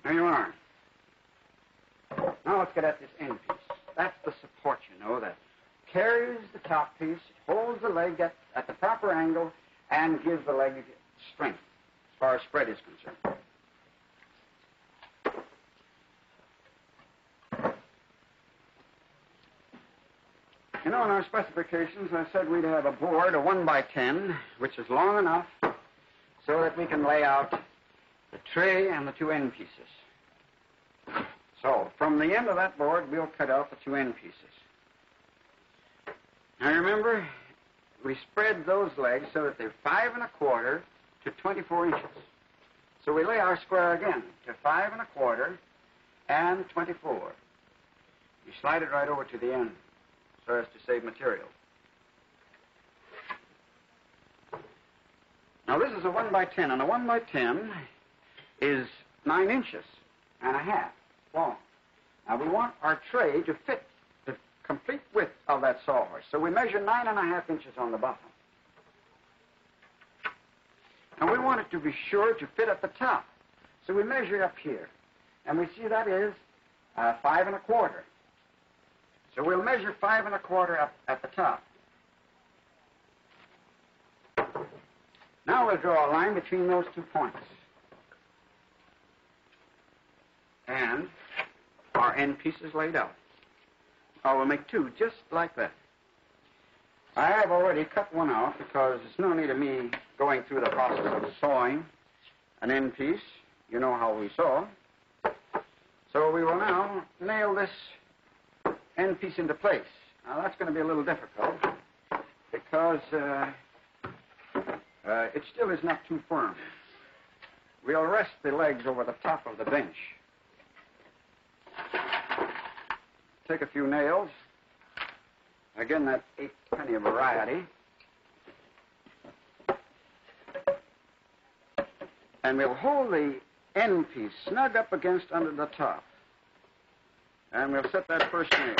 There you are. Now let's get at this end piece. That's the support, you know, that carries the top piece, holds the leg at the proper angle, and gives the leg strength as far as spread is concerned. You know, in our specifications, I said we'd have a board, a 1x10, which is long enough so that we can lay out the tray and the two end pieces. So, from the end of that board, we'll cut out the two end pieces. Now, remember, we spread those legs so that they're 5 1/4 to 24 inches. So we lay our square again to 5 1/4 and 24. You slide it right over to the end so as to save material. Now, this is a 1x10, and a 1x10 is 9 inches and a half long. Now, we want our tray to fit the complete width of that sawhorse, so we measure 9 1/2 inches on the bottom. And we want it to be sure to fit at the top, so we measure up here, and we see that is 5 1/4. So we'll measure 5 1/4 up at the top. Now we'll draw a line between those 2 points. And our end piece is laid out. Oh, we'll make 2 just like that. I have already cut one out because there's no need of me going through the process of sawing an end piece. You know how we saw. So we will now nail this end piece into place. Now, that's going to be a little difficult because it still is not too firm. We'll rest the legs over the top of the bench. Take a few nails. Again, that 8-penny variety. And we'll hold the end piece snug up against under the top. And we'll set that first nail.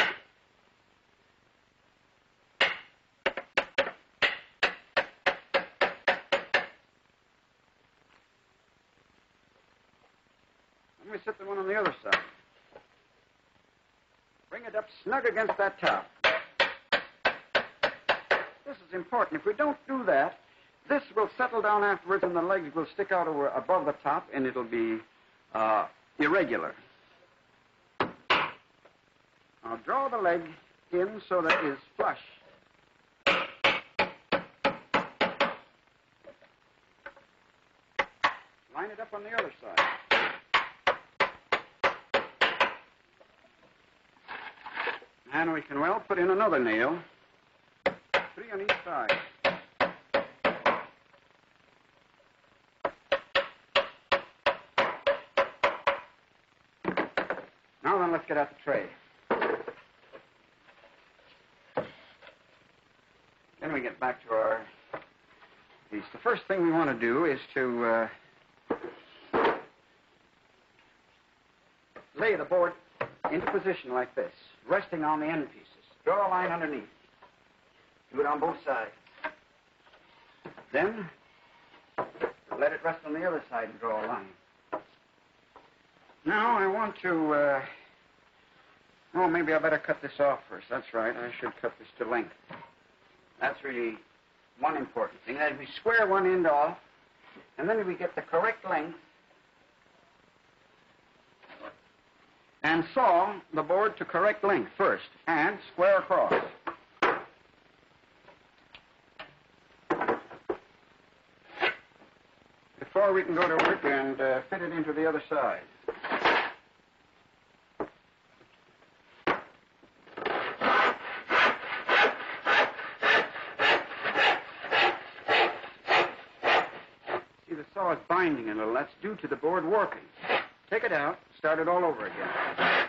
And we set the one on the other side. Bring it up snug against that top. This is important. If we don't do that, this will settle down afterwards and the legs will stick out above the top and it'll be irregular. Now draw the leg in so that it is flush. Line it up on the other side. And we can well put in another nail, 3 on each side. Now then, let's get out the tray. Then we get back to our piece. The first thing we want to do is to lay the board into position like this, resting on the end pieces. Draw a line underneath. Do it on both sides. Then let it rest on the other side and draw a line. Now I want to, maybe I better cut this off first. That's right, I should cut this to length. That's really one important thing. As we square one end off, and then we get the correct length, and saw the board to correct length first, and square across. Before we can go to work and fit it into the other side. See, the saw is binding a little. That's due to the board warping. Take it out, start it all over again.